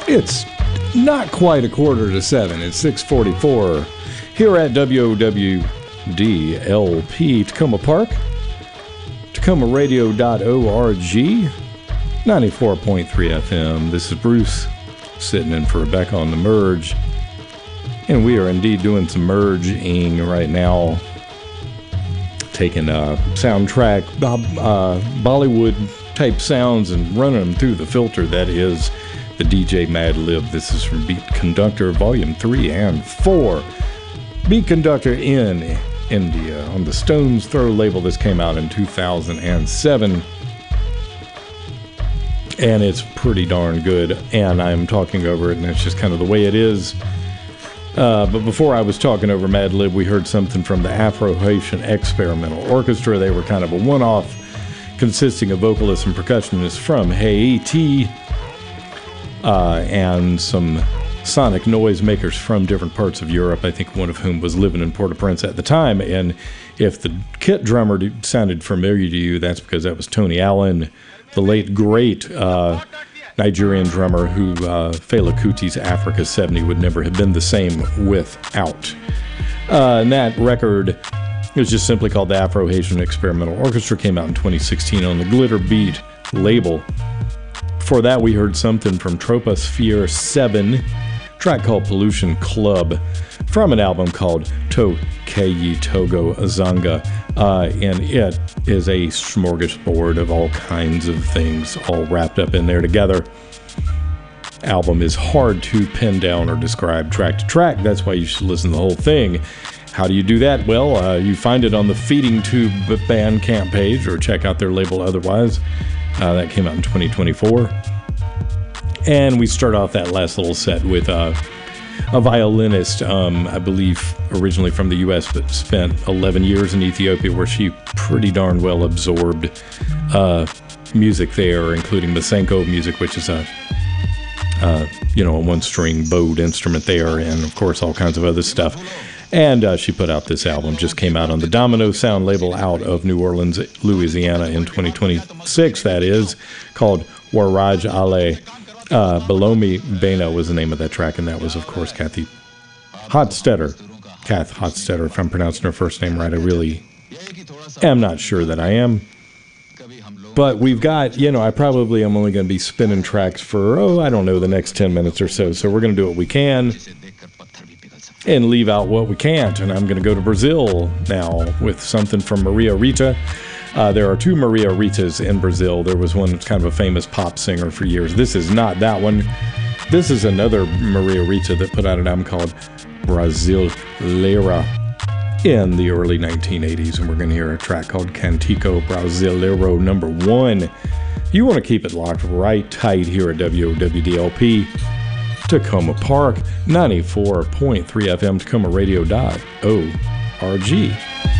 It's not quite 6:45. It's 6:44 here at WOWDLP Tacoma Park, TacomaRadio.org, 94.3 FM. This is Bruce sitting in for Rebecca on the Merge, and we are indeed doing some merging right now, taking soundtrack Bollywood type sounds and running them through the filter that is the DJ Mad Lib. This is from Beat Conductor Volume 3 and 4. Beat Conductor in India on the Stones Throw label. This came out in 2007. And it's pretty darn good. And I'm talking over it, and it's just kind of the way it is. But before I was talking over Mad Lib, we heard something from the Afro-Haitian Experimental Orchestra. They were kind of a one-off, consisting of vocalists and percussionists from Haiti, and some sonic noisemakers from different parts of Europe, I think one of whom was living in Port-au-Prince at the time. And if the kit drummer sounded familiar to you, that's because that was Tony Allen, the late, great Nigerian drummer who Fela Kuti's Africa 70 would never have been the same without. And that record was just simply called the Afro-Haitian Experimental Orchestra, came out in 2016 on the Glitter Beat label. Before that, we heard something from Troposphere 7, a track called Pollution Club, from an album called Tokeyi Togo Zanga. And it is a smorgasbord of all kinds of things all wrapped up in there together. Album is hard to pin down or describe track to track. That's why you should listen to the whole thing. How do you do that? Well, you find it on the Feeding Tube Bandcamp page, or check out their label otherwise. That came out in 2024. And we start off that last little set with a violinist, I believe originally from the U.S., but spent 11 years in Ethiopia, where she pretty darn well absorbed music there, including Masenko music, which is a one-string bowed instrument there, and of course all kinds of other stuff. And she put out this album, just came out on the Domino Sound label out of New Orleans, Louisiana in 2026, that is, called Waraj Ale. Belomi Bena was the name of that track, and that was, of course, Kathy Hotstetter. Kath Hotstetter, if I'm pronouncing her first name right. I really am not sure that I am. But we've got, I probably am only going to be spinning tracks for, the next 10 minutes or so. So we're going to do what we can and leave out what we can't. And I'm going to go to Brazil now with something from Maria Rita. There are two Maria Ritas in Brazil. There was one that's kind of a famous pop singer for years. This is not that one. This is another Maria Rita that put out an album called Brasileira in the early 1980s. And we're going to hear a track called Cantico Brasileiro No. 1. You want to keep it locked right tight here at WOWDLP. Tacoma Park, 94.3 FM, TacomaRadio.org.